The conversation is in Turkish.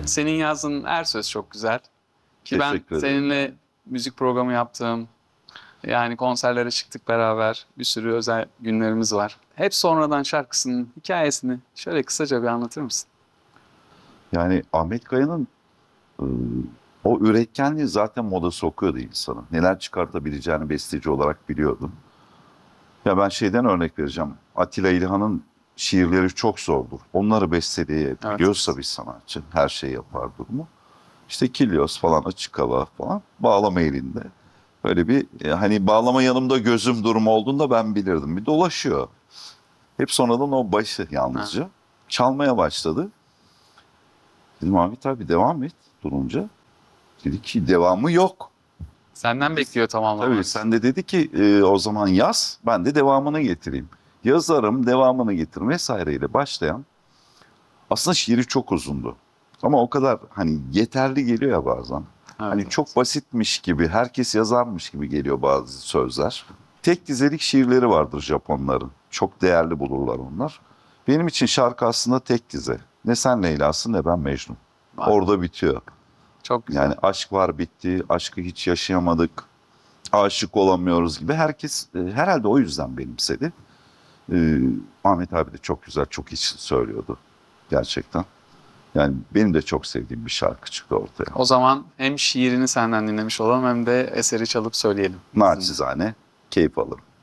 Senin yazdığın her söz çok güzel. Ki ben Teşekkür ederim. seninle müzik programı yaptım. Yani konserlere çıktık beraber. Bir sürü özel günlerimiz var. Hep sonradan şarkısının hikayesini şöyle kısaca bir anlatır mısın? Yani Ahmet Kaya'nın e, o üretkenliği zaten moda sokuyordu insanı. Neler çıkartabileceğini besteci olarak biliyordum. Ya ben şeyden örnek vereceğim. Atilla İlhan'ın şiirleri çok zordur. Onları besteleyebiliyorsa bir sanatçı her şey yapar durumu. İşte Kilyos falan, Açık Hava falan bağlama elinde. Böyle bir hani bağlama yanımda gözüm durumu olduğunda ben bilirdim. Bir dolaşıyor. Hep sonradan o başı yalnızca. Çalmaya başladı. Dedim abi tabii devam et durunca. Dedi ki devamı yok. Senden bekliyor tamamlamak. Tabii sen de dedi ki o zaman yaz ben de devamını getireyim. Yazarım devamını getir vesaireyle başlayan. Aslında şiiri çok uzundu. Ama o kadar hani yeterli geliyor ya bazen. Hani Evet. çok basitmiş gibi, herkes yazarmış gibi geliyor bazı sözler. Tek dizelik şiirleri vardır Japonların. Çok değerli bulurlar onlar. Benim için şarkı aslında tek dize. Ne sen Leyla'sın ne ben Mecnun. Var. Orada bitiyor. Çok güzel. Yani aşk var bitti, aşkı hiç yaşayamadık, aşık olamıyoruz gibi. Herkes herhalde o yüzden benimsedi. Ahmet abi de çok güzel, çok hiç söylüyordu gerçekten. Yani benim de çok sevdiğim bir şarkı çıktı ortaya. O zaman hem şiirini senden dinlemiş olalım hem de eseri çalıp söyleyelim. Naçizane keyif alırım.